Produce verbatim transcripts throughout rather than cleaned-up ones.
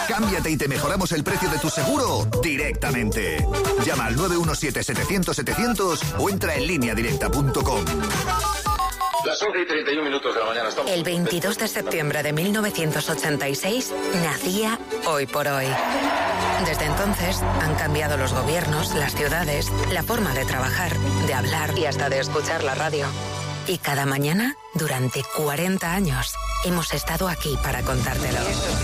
Cámbiate y te mejoramos el precio de tu seguro directamente. Llama al nueve uno siete, setecientos, setecientos o entra en línea directa punto com. Las once y treinta y un minutos de la mañana estamos... El veintidós de septiembre de mil novecientos ochenta y seis nacía Hoy por Hoy. Desde entonces han cambiado los gobiernos, las ciudades, la forma de trabajar, de hablar y hasta de escuchar la radio. Y cada mañana, durante cuarenta años, hemos estado aquí para contártelo.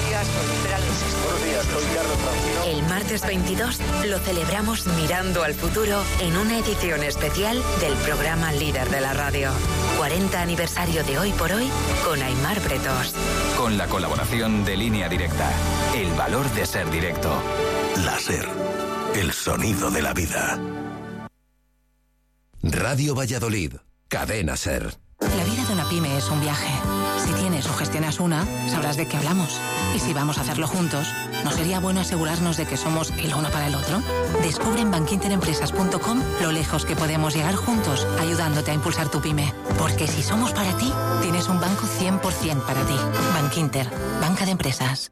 El martes veintidós lo celebramos mirando al futuro en una edición especial del programa líder de la radio. cuarenta aniversario de Hoy por Hoy con Aimar Bretos. Con la colaboración de Línea Directa. El valor de ser directo. La SER. El sonido de la vida. Radio Valladolid. Cadena SER. La vida de una pyme es un viaje. Si tienes o gestionas una, sabrás de qué hablamos. Y si vamos a hacerlo juntos, ¿no sería bueno asegurarnos de que somos el uno para el otro? Descubre en bankinter empresas punto com lo lejos que podemos llegar juntos, ayudándote a impulsar tu pyme. Porque si somos para ti, tienes un banco cien por ciento para ti. Bankinter, banca de empresas.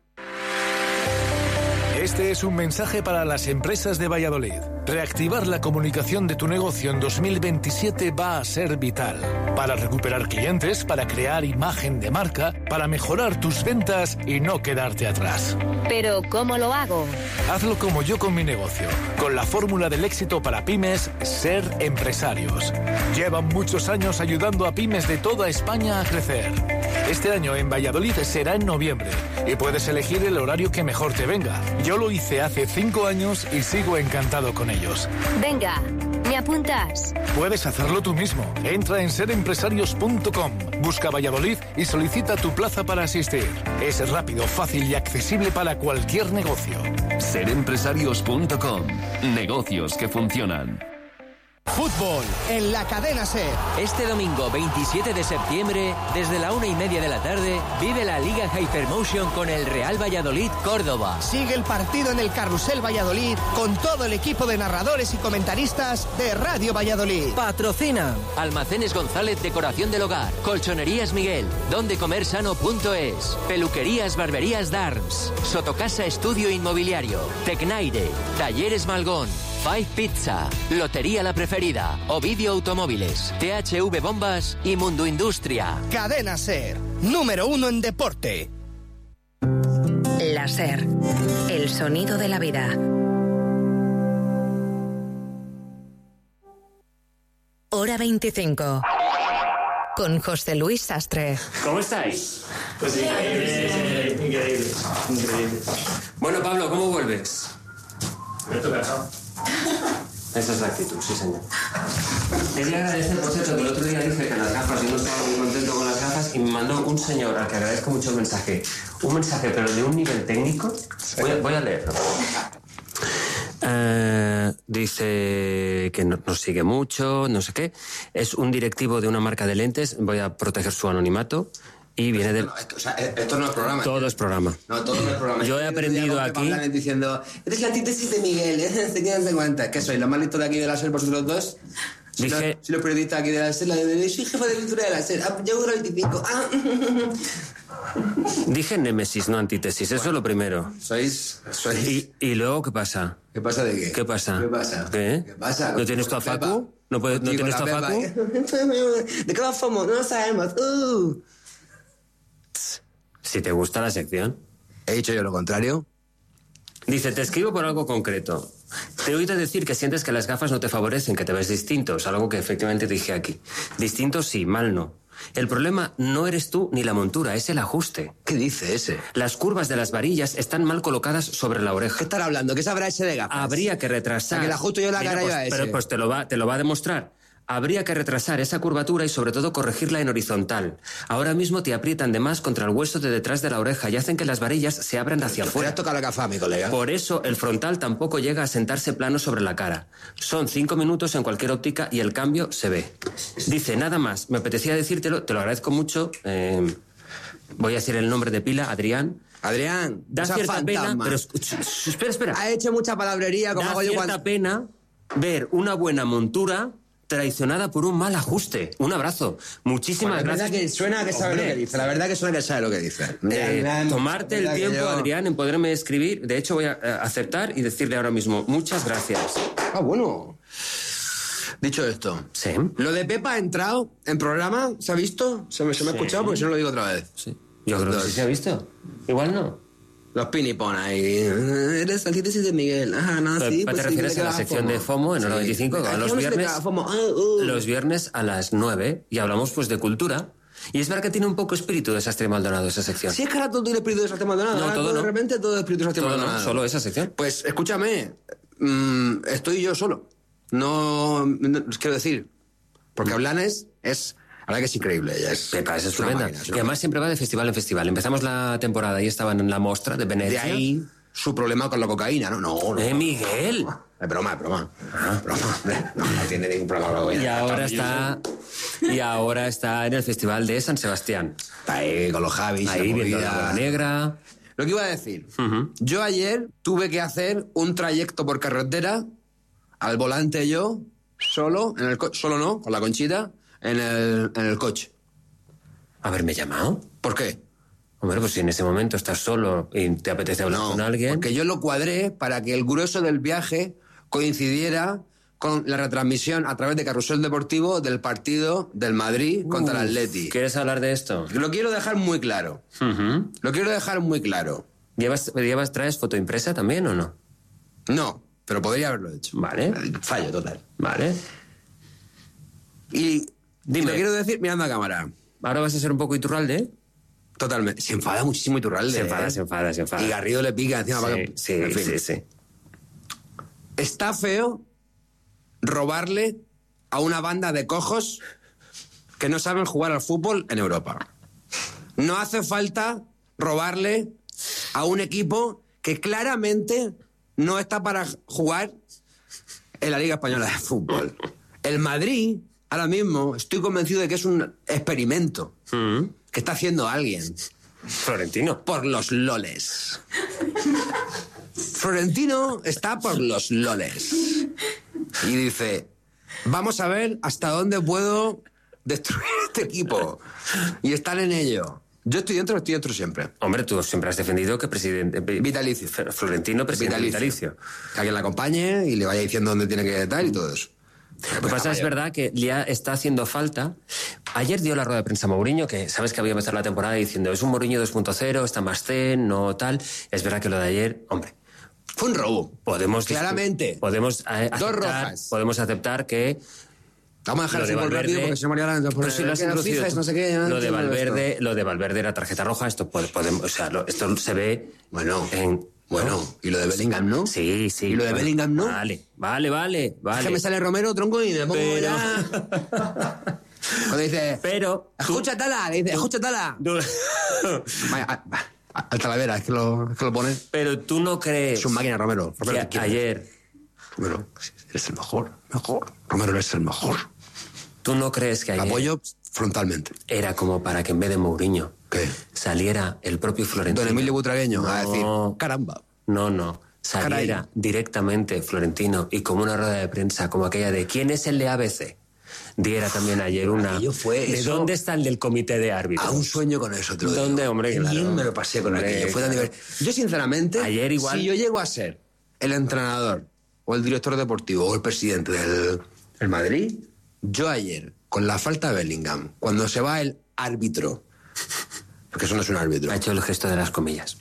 Este es un mensaje para las empresas de Valladolid. Reactivar la comunicación de tu negocio en dos mil veintisiete va a ser vital. Para recuperar clientes, para crear imagen de marca, para mejorar tus ventas y no quedarte atrás. ¿Pero cómo lo hago? Hazlo como yo con mi negocio. Con la fórmula del éxito para pymes, Ser Empresarios. Llevan muchos años ayudando a pymes de toda España a crecer. Este año en Valladolid será en noviembre y puedes elegir el horario que mejor te venga. Yo lo hice hace cinco años y sigo encantado con ellos. Venga, ¿me apuntas? Puedes hacerlo tú mismo. Entra en ser empresarios punto com, busca Valladolid y solicita tu plaza para asistir. Es rápido, fácil y accesible para cualquier negocio. ser empresarios punto com. Negocios que funcionan. Fútbol en la cadena SER. Este domingo veintisiete de septiembre, desde la una y media de la tarde, vive la Liga Hypermotion con el Real Valladolid Córdoba. Sigue el partido en el Carrusel Valladolid con todo el equipo de narradores y comentaristas de Radio Valladolid. Patrocina Almacenes González Decoración del Hogar, Colchonerías Miguel, dondecomersano punto es, Peluquerías Barberías Darms, Sotocasa Estudio Inmobiliario, Tecnaire, Talleres Malgón, Five Pizza, Lotería La Preferida, Ovidio Automóviles, T H V Bombas y Mundo Industria. Cadena SER, número uno en deporte. La SER, el sonido de la vida. Hora veinticinco. Con José Luis Sastre. ¿Cómo estáis? Pues increíble, increíble, increíble. Bueno, Pablo, ¿cómo vuelves? Me toca, ¿no? Esa es la actitud, sí, señor. Quería agradecer, por cierto, que el otro día dije que las gafas, yo no estaba muy contento con las gafas, y me mandó un señor al que agradezco mucho el mensaje. Un mensaje, pero de un nivel técnico. Voy a, voy a leerlo. Uh, dice que no, nos sigue mucho, no sé qué. Es un directivo de una marca de lentes, voy a proteger su anonimato. Y viene del... No, o sea, esto no es programa. Todo es programa. No, todo no es programa. Yo he aprendido aquí... diciendo, eres la antítesis de Miguel, ¿eh? Tenías de cuenta. ¿Qué soy? ¿Lo más listo de aquí de la SER vosotros dos? Si Dije... los, si los periodistas aquí de la SER, la de, soy jefe de cultura de la SER. Ah, yo duro veinticinco. Ah. Dije némesis, no antítesis. Eso es lo primero. Sois... sois... ¿Y, y luego qué pasa? ¿Qué pasa de qué? ¿Qué pasa? ¿Qué pasa? ¿Qué? ¿Qué pasa? ¿No tienes tu afacu? ¿No, puedes, ¿no tienes tu afacu? ¿De qué va FOMO? No lo sabemos. Uh. Si te gusta la sección. ¿He dicho yo lo contrario? Dice, te escribo por algo concreto. Te he oído decir que sientes que las gafas no te favorecen, que te ves distinto. Es algo que efectivamente dije aquí. Distinto sí, mal no. El problema no eres tú ni la montura, es el ajuste. ¿Qué dice ese? Las curvas de las varillas están mal colocadas sobre la oreja. ¿Qué estará hablando? ¿Qué sabrá ese de gafas? Habría que retrasar... ¿A que le ajusto yo la Mira, cara pues, yo a ese? Pero pues te lo va, te lo va a demostrar. Habría que retrasar esa curvatura y sobre todo corregirla en horizontal. Ahora mismo te aprietan de más contra el hueso de detrás de la oreja y hacen que las varillas se abran hacia afuera. ¿Te has tocado la gafa, mi colega? Por eso el frontal tampoco llega a sentarse plano sobre la cara. Son cinco minutos en cualquier óptica y el cambio se ve. Dice, nada más, me apetecía decírtelo, te lo agradezco mucho. Eh, voy a decir el nombre de pila, Adrián. Adrián, da cierta fantasma. pena, pero espera, espera. Ha hecho mucha palabrería, como da hago yo cierta cuando... pena ver una buena montura traicionada por un mal ajuste. Un abrazo. Muchísimas Bueno, gracias. La verdad que suena que sabe Hombre. lo que dice. La verdad que suena que sabe lo que dice. Eh, tomarte el tiempo, yo... Adrián, en poderme escribir. De hecho, voy a eh, aceptar y decirle ahora mismo muchas gracias. Ah, bueno. Dicho esto, sí. Lo de Pepa ha entrado en programa, ¿se ha visto? ¿Se me, se me ha Sí. escuchado? Porque si no lo digo otra vez. Sí. Yo creo que sí se ha visto. Igual no. Los pinipon ahí. Eres antítesis de Miguel. Ajá, no, Pero, sí. ¿te Pues sí, refieres le a la queda sección de FOMO en Sí. hora veinticinco? Que van Aquí los no se le viernes, queda FOMO. Ah, uh. los viernes a las nueve y hablamos pues de cultura. Y es verdad que tiene un poco espíritu de Desastre Maldonado esa sección. Si es que ahora todo tiene espíritu de Desastre Maldonado. No, ahora todo de no. repente todo es espíritu de Desastre Todo no, Maldonado. solo esa sección. Pues escúchame, mmm, estoy yo solo. No, no quiero decir, porque Blanes es, la verdad que es increíble. Ella es, Pepa, es una estupenda. máquina, es Y una además siempre va de festival en festival. Empezamos la temporada y estaban en la mostra de Venecia. De ahí su problema con la cocaína, ¿no? No, no. ¡Eh, Miguel! Es broma, es broma. Ah, broma, hombre. No, no tiene ningún problema con la cocaína. Y ahora está... Y ahora está en el Festival de San Sebastián. Está ahí con los Javis. Ahí la viendo movida. la Bola Negra. Lo que iba a decir. Uh-huh. Yo ayer tuve que hacer un trayecto por carretera, al volante yo, solo, en el co- solo no, con la Conchita, en el, en el coche. ¿Haberme llamado? ¿Por qué? Hombre, pues si en ese momento estás solo y te apetece hablar No, con alguien... porque yo lo cuadré para que el grueso del viaje coincidiera con la retransmisión a través de Carrusel Deportivo del partido del Madrid contra el Atleti. ¿Quieres hablar de esto? Lo quiero dejar muy claro. Uh-huh. Lo quiero dejar muy claro. ¿Llevas, llevas, ¿Traes foto impresa también o no? No, pero podría haberlo hecho. Vale. Fallo total. Vale. Y Dime. lo quiero decir mirando a cámara. ¿Ahora vas a ser un poco Iturralde? Totalmente. Se enfada muchísimo Iturralde. Se enfada, ¿eh? se enfada, se enfada. Y Garrido le pica encima. Sí, para que- sí, en fin. sí, sí. Está feo robarle a una banda de cojos que no saben jugar al fútbol en Europa. No hace falta robarle a un equipo que claramente no está para jugar en la Liga Española de Fútbol. El Madrid, ahora mismo, estoy convencido de que es un experimento Mm. que está haciendo alguien. Florentino. Por los loles. Florentino está por los loles. Y dice, vamos a ver hasta dónde puedo destruir este equipo. Y están en ello. Yo estoy dentro, estoy dentro siempre. Hombre, tú siempre has defendido que presidente... Vitalicio. Florentino, presidente vitalicio. Que alguien la acompañe y le vaya diciendo dónde tiene que estar y todo eso. Lo que pasa es verdad que ya está haciendo falta. Ayer dio la rueda de prensa Mourinho, que sabes que había empezado la temporada diciendo es un Mourinho dos punto cero, está más zen, no tal. Es verdad que lo de ayer, hombre... Fue un robo. Podemos... Claramente. Podemos eh, aceptar, Dos rojas. Podemos aceptar que... Vamos a dejar Lo de el fútbol Valverde- rápido porque se me olvidará. Pero si lo has introducido fijes, tú. no sé qué. no Lo de entiendo Valverde, esto. lo de Valverde era tarjeta roja, esto puede- podemos, o sea, lo- esto se ve Bueno, en... bueno. Y lo de Bellingham, ¿no? Sí, sí. ¿Y lo de bueno, Bellingham, no? Vale, vale, vale, vale. Es que me sale Romero, tronco, y me pongo Pero- ya... Cuando dice... Pero... Escucha, Tala, le dice, escucha, Tala. tú- Vaya, a- a- al Talavera, es que lo, es que lo pone. Pero tú no crees Es un máquina, Romero. Romero, que te quiero. ayer... Romero, eres el mejor, mejor. Romero, eres el mejor. ¿Tú no crees que ayer Apoyo frontalmente. era como para que en vez de Mourinho ¿Qué? saliera el propio Florentino? Don Emilio Butragueño a No. decir, caramba. No, no. Saliera Caray. directamente Florentino y como una rueda de prensa como aquella de ¿quién es el de A B C? Diera también ayer una... Aquello fue ¿De eso- dónde está el del comité de árbitros? A un sueño con eso, te lo digo. ¿Dónde, hombre? Qué Claro. bien me lo pasé con Hombre, aquello. Fue tan claro. divertido. Yo, sinceramente, Ayer igual- si yo llego a ser el entrenador o el director deportivo o el presidente del el Madrid, yo ayer, con la falta de Bellingham, cuando se va el árbitro, porque eso no es un árbitro, Ha hecho el gesto de las comillas.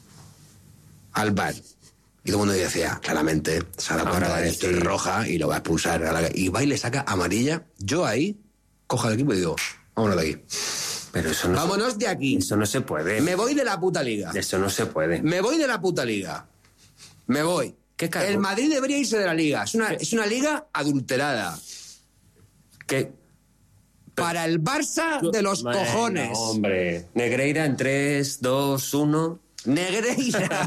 al bar, y todo el mundo decía, claramente, se ha dado Ahora cuenta va a de esto decir- es roja y lo va a expulsar. a la- Y va y le saca amarilla. Yo ahí cojo al equipo y digo, vámonos de aquí. Pero eso no, Vámonos de aquí. eso no se puede. Me voy de la puta liga. Eso no se puede. Me voy de la puta liga. Me voy. ¿Qué cargo? El Madrid debería irse de la liga. Es una, es una liga adulterada. ¿Qué? Para el Barça de los Bueno, cojones. Hombre. Negreira en tres, dos, uno. Negreira.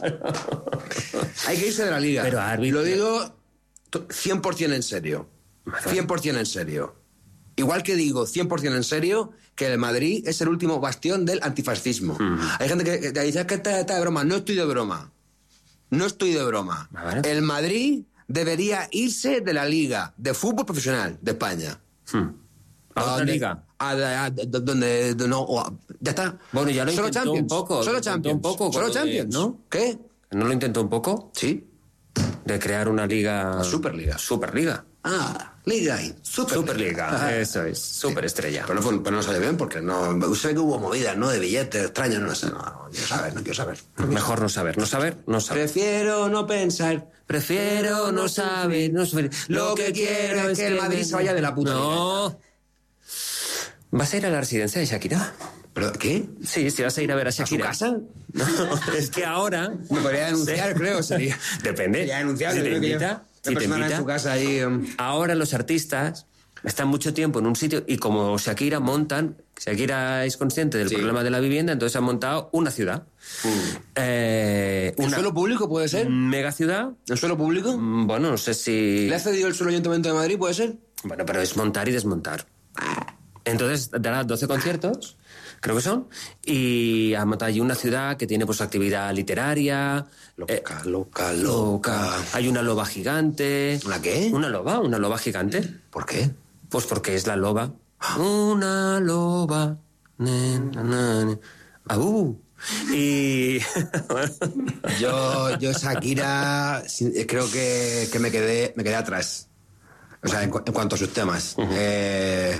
Hay que irse de la liga. Pero árbitro- Lo digo to- cien por ciento en serio. cien por ciento en serio. Igual que digo cien por ciento en serio que el Madrid es el último bastión del antifascismo. Hay gente que, que te dice "Es que está, está de broma". No estoy de broma. No estoy de broma. Vale. El Madrid debería irse de la Liga de Fútbol Profesional de España. Hmm. ¿A otra donde, liga? A, a, a, donde, no, o, ya está. Bueno, ya lo Solo intentó Champions. un poco. Solo lo intentó Champions. un poco. Solo con lo de- Champions. ¿No? ¿Qué? ¿No lo intentó un poco? Sí. De crear una liga... La Superliga. Superliga. Ah, Liga y Superliga. Superliga, eso es. Superestrella. Pero no, fue- pero no sale bien porque no. Usted ve que hubo movidas, ¿no? De billetes extraños, no sé. No, no quiero saber, no quiero saber. Mejor no saber, no saber, no saber. Prefiero no pensar. Prefiero no saber, no saber. Lo que quiero es que el Madrid se vaya de la puta No. ¿Vas a ir a la residencia de Shakira? ¿Pero qué? Sí, si vas a ir a ver a Shakira. ¿A su casa? No, es que ahora... Me podría denunciar, Sí. creo, sería. Depende. Sería denunciable, Si te creo que yo- invita, una si te persona invita. en su casa ahí. um, Ahora los artistas están mucho tiempo en un sitio y como Shakira montan, Shakira es consciente del Sí. problema de la vivienda, entonces han montado una ciudad. Eh, ¿El una suelo público puede ser? mega ciudad. ¿El suelo público? Mm, Bueno, no sé si... ¿Le ha cedido el suelo Ayuntamiento de Madrid, puede ser? Bueno, pero es montar y desmontar. Entonces dará doce conciertos, creo que son, y ha montado allí una ciudad que tiene pues actividad literaria. Loca, eh, loca, loca. Hay una loba gigante. ¿Una qué? Una loba, una loba gigante. ¿Por qué? Pues porque es la loba. Una loba. Ne, na, na, ne. Abu. Y... Yo, yo Shakira, sí, creo que, que me quedé me quedé atrás. O sea, en, cu- en cuanto a sus temas. eh,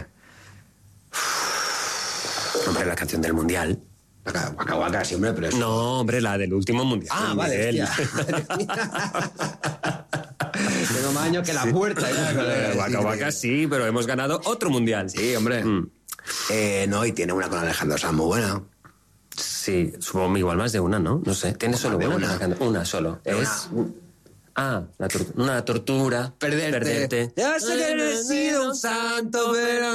Hombre, la canción del Mundial. Waka Waka Waka, sí, hombre, pero eso... No, hombre, la del último Mundial. Ah, vale, Miguel. hostia. Tengo más años que la puerta. Eh, Waka Waka sí, pero hemos ganado otro Mundial. Sí, hombre. Mm. Eh, no, y tiene una con Alejandro Sanz muy buena. Sí, supongo que igual más de una, ¿no? No sé. Tiene solo de una. una. Alejandro? Una solo. De Es... Ah, la tor- una tortura. Perderte. Perderte. Ya sé que no he sido un santo, pero...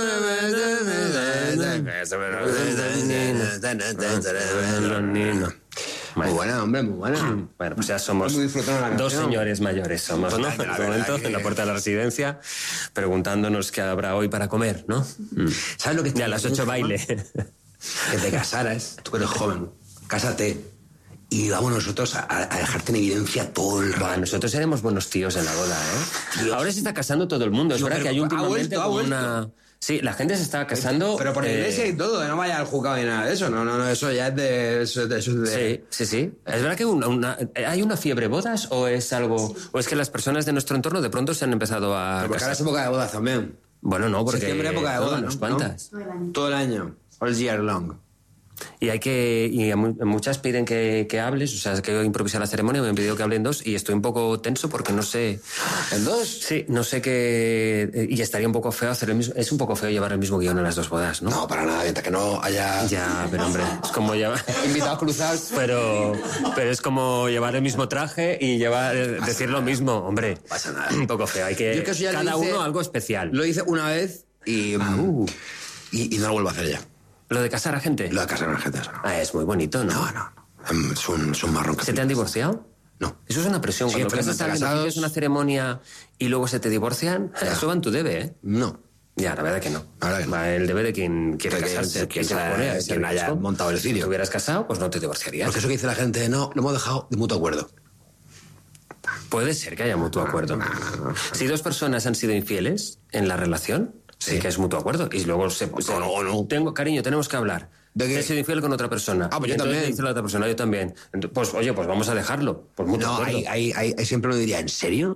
Muy buena, hombre, muy buena. Bueno, pues ya somos Muy disfrutona la dos canción. señores mayores, somos, ¿no? En Totalmente, la este verdad momento, que- en la puerta de la residencia, preguntándonos qué habrá hoy para comer, ¿no? Mm. ¿Sabes lo que Y a las ocho baile. Que te casaras, tú que eres joven, cásate y vamos nosotros a, a dejarte en evidencia todo el Buah, rato. nosotros seremos buenos tíos en la boda, ¿eh? Dios. Ahora se está casando todo el mundo. Es Tío, verdad pero que hay ha últimamente vuelto, ha como vuelto. una... Sí, la gente se está casando... Pero por eh, iglesia y todo, no vaya al juzgado ni nada de eso. No, no, no, eso ya es de... Eso es de, eso es de- Sí, sí, sí. ¿Es verdad que una- una- hay una fiebre bodas o es algo... o es que las personas de nuestro entorno de pronto se han empezado a Pero porque ahora casar? es época de bodas también. Bueno, no, porque... Septiembre, época de bodas, unas ¿no? cuantas. Todo el año. All year long. Y hay que... Y a mu- muchas piden que, que hables, o sea, que improvisar la ceremonia, me han pedido que hable en dos y estoy un poco tenso porque no sé... ¿En dos? Sí, no sé qué... Y estaría un poco feo hacer el mismo... Es un poco feo llevar el mismo guión en las dos bodas, ¿no? No, para nada, mientras que no haya... Ya, pero hombre, es como llevar... Invitados cruzados. Pero, pero es como llevar el mismo traje y llevar eh, decir lo mismo, hombre. Pasa nada. Un poco feo. Hay que, Yo es que eso ya lo cada hice- uno algo especial. Lo hice una vez y, mm, y, y no lo vuelvo a hacer ya. Lo de casar a gente. Lo de casar a la gente, eso no. Ah, es muy bonito, ¿no? No, no. Em, Es un, es un marrón que ¿Se te han flipas. divorciado? No. Eso es una presión. Sí, Cuando casas felizmente a alguien, casados. haces una ceremonia y luego se te divorcian, eso va en tu debe, ¿eh? No. Ya, la verdad que no. La verdad que no. Va el debe de quien quiere De que- casarse. de quien se quien pone haya- a ese quien haya riesgo. montado el cirio. Si te hubieras casado, pues no te divorciarías. Porque eso que dice la gente, no, lo hemos dejado de mutuo acuerdo. Puede ser que haya mutuo acuerdo. Si dos personas han sido infieles en la relación, sí, que es mutuo acuerdo. Y luego se, se- no, no. tengo, cariño, tenemos que hablar. ¿De qué? He sido infiel con otra persona. Ah, pues yo Y entonces también. dice la otra persona, yo también. Ent- Pues oye, pues vamos a dejarlo. Por mutuo No, acuerdo. hay, hay, hay, hay- siempre uno diría, ¿en serio?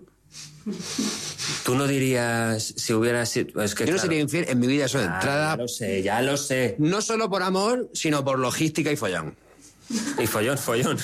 Tú no dirías si hubieras sido... Es que, Yo no claro, sería infiel en mi vida, eso de ah, entrada. Ya lo sé, ya lo sé. No solo por amor, sino por logística y follón. Y follón, follón.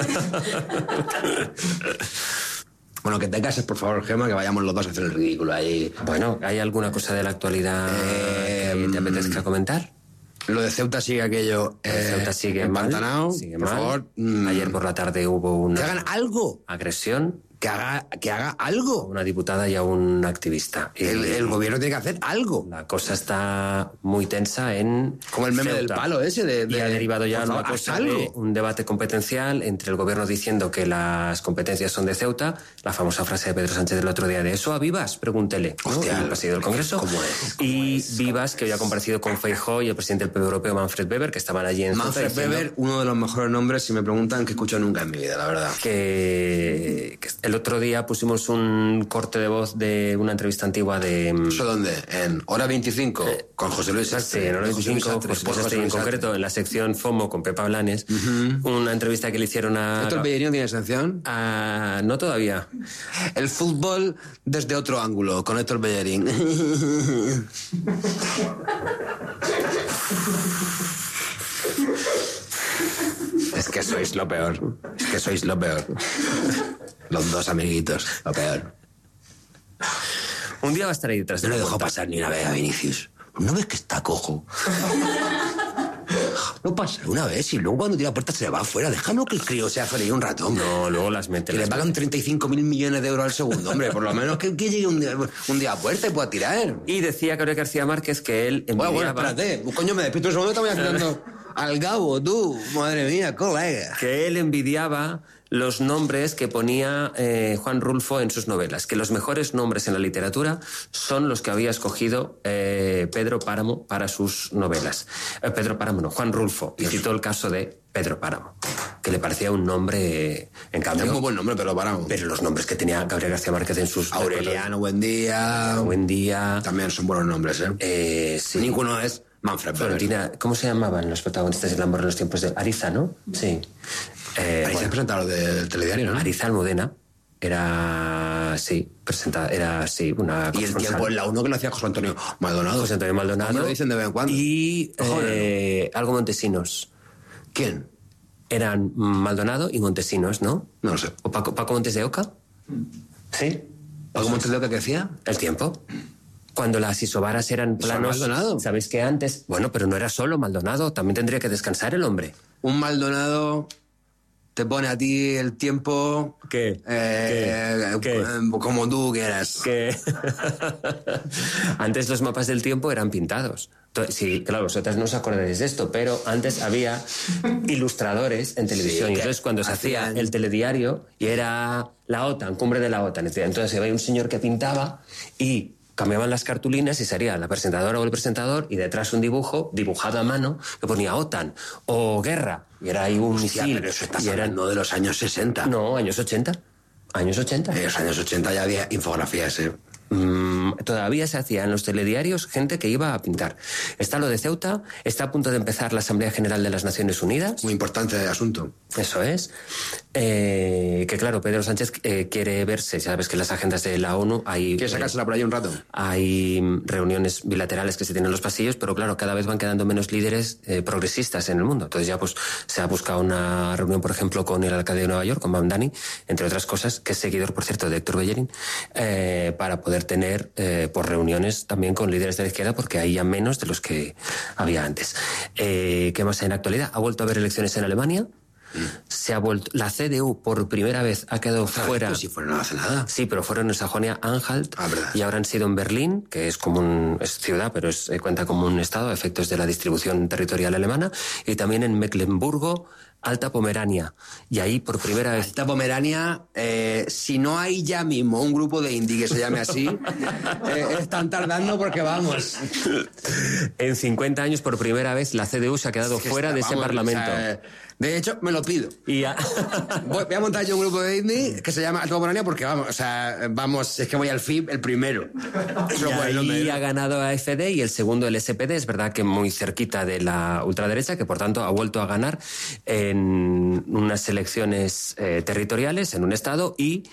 Bueno, que te cases, por favor, Gemma, que vayamos los dos a hacer el ridículo ahí. Bueno, ¿hay alguna cosa de la actualidad Eh, que te apetezca comentar? Lo de Ceuta sigue aquello. El Ceuta eh, sigue mal. empantanado. Sigue por mal. favor. mm, Ayer por la tarde hubo una Que hagan algo. agresión Que haga, que haga algo. a una diputada y a un activista. Y El, el gobierno tiene que hacer algo. La cosa está muy tensa en Como el meme Ceuta. del palo ese de... Y de- ha derivado ya por en una favor, haz cosa de algo. un debate competencial entre el gobierno diciendo que las competencias son de Ceuta, la famosa frase de Pedro Sánchez del otro día de ¿eso a Vivas? Pregúntele. ¿no? Hostia, En el pasillo del Congreso. ¿cómo es? Y Vivas, que había comparecido con Feijóo y el presidente del P P Europeo, Manfred Weber, que estaban allí en Ceuta Manfred diciendo Weber, uno de los mejores nombres, si me preguntan, que escucho nunca en mi vida, la verdad. que, que El otro día pusimos un corte de voz de una entrevista antigua de... ¿Eso dónde? ¿En Hora veinticinco? Eh, con José Luis Sastre. Sí, en Hora veinticinco, José Luis Sastre, José Luis en concreto, en la sección FOMO con Pepa Blanes, uh-huh. una entrevista que le hicieron a... ¿Héctor Bellerín tiene sección? A... No todavía. El fútbol desde otro ángulo, con Héctor Bellerín. Es que sois lo peor. Es que sois lo peor. Los dos amiguitos, lo peor. Un día va a estar ahí detrás de No la le dejó puerta. pasar ni una vez a Vinicius. ¿No ves que está cojo? No pasa una vez y luego cuando tira la puerta se le va afuera. Déjalo que el crío sea feliz un rato, hombre. No, luego las mete. Que las le pagan mete. treinta y cinco mil millones de euros al segundo, hombre. Por lo menos que, que llegue un día, un día a puerta y pueda tirar. Y decía Gabriel García Márquez que él envidiaba... Bueno, bueno, espérate. Coño, me despierto un segundo y estamos haciendo al Gabo, tú. Madre mía, colega. Que él envidiaba los nombres que ponía eh, Juan Rulfo en sus novelas, que los mejores nombres en la literatura son los que había escogido eh, Pedro Páramo para sus novelas. Eh, Pedro Páramo no, Juan Rulfo, y citó el caso de Pedro Páramo, que le parecía un nombre, eh, en cambio... Es muy buen nombre, Pedro Páramo. Pero los nombres que tenía Gabriel García Márquez en sus... Aureliano, buen día. Buen día. También son buenos nombres, ¿eh? eh sí. Ninguno es Manfred Florentina, ¿cómo se llamaban los protagonistas del amor en los tiempos de Ariza, no? Sí. Eh, Ariza bueno, presentador del telediario, ¿no? Ariza Almudena era, sí, presentada, era, sí, una... Y el tiempo en la uno que lo hacía José Antonio Maldonado. José Antonio Maldonado. Me lo dicen de vez en cuando. Y eh, algo Montesinos. ¿Quién? Eran Maldonado y Montesinos, ¿no? No lo sé. ¿O Paco, Paco Montes de Oca? Sí. ¿Paco Montes de Oca qué hacía? El tiempo. Cuando las isobaras eran planos... Maldonado. ¿Sabéis que antes? Bueno, pero no era solo Maldonado, también tendría que descansar el hombre. Un Maldonado te pone a ti el tiempo... ¿Qué? Eh, ¿Qué? ¿Qué? Como tú quieras. ¿Qué? Antes los mapas del tiempo eran pintados. Sí, claro, vosotras no os acordaréis de esto, pero antes había ilustradores en televisión. Sí, y entonces cuando se hacía el telediario y era la OTAN, cumbre de la OTAN, entonces había un señor que pintaba y cambiaban las cartulinas y sería la presentadora o el presentador y detrás un dibujo dibujado a mano que ponía OTAN o guerra. Y era ahí un Hostia, misil. Pero eso estás y eran... hablando de los años sesenta. No, años ochenta. Años ochenta. En los años ochenta ya había infografías, ¿eh? Mm, todavía se hacía en los telediarios gente que iba a pintar. Está lo de Ceuta, está a punto de empezar la Asamblea General de las Naciones Unidas. Muy importante el asunto. Eso es. Eh, que claro, Pedro Sánchez eh, quiere verse, sabes que en las agendas de la ONU hay... ¿Quiere sacársela por ahí un rato? Hay reuniones bilaterales que se tienen en los pasillos, pero claro, cada vez van quedando menos líderes eh, progresistas en el mundo. Entonces ya pues se ha buscado una reunión, por ejemplo, con el alcalde de Nueva York, con Mamdani, entre otras cosas, que es seguidor, por cierto, de Héctor Bellerín, eh, para poder tener eh, por reuniones también con líderes de la izquierda, porque hay ya menos de los que había antes. Eh, ¿Qué más hay en la actualidad? Ha vuelto a haber elecciones en Alemania. Se ha vuelto, la C D U por primera vez ha quedado fuera. Pues si fueron no hace nada. Sí, pero fueron en Sajonia-Anhalt ah, y ahora han sido en Berlín, que es como un, es ciudad, pero es, eh, cuenta como un estado a efectos de la distribución territorial alemana, y también en Mecklemburgo, Alta Pomerania. Y ahí por primera vez... Alta Pomerania, eh, si no hay ya mismo un grupo de indie que se llame así, eh, están tardando porque vamos. En cincuenta años por primera vez la C D U se ha quedado es que fuera está, de ese vamos, parlamento. O sea, de hecho, me lo pido. Y ya... voy, voy a montar yo un grupo de indie que se llama Alta Pomerania porque vamos, o sea, vamos, es que voy al F I B el primero. Y ahí ha ganado a F D y el segundo el S P D, es verdad que muy cerquita de la ultraderecha, que por tanto ha vuelto a ganar en unas elecciones eh, territoriales en un estado y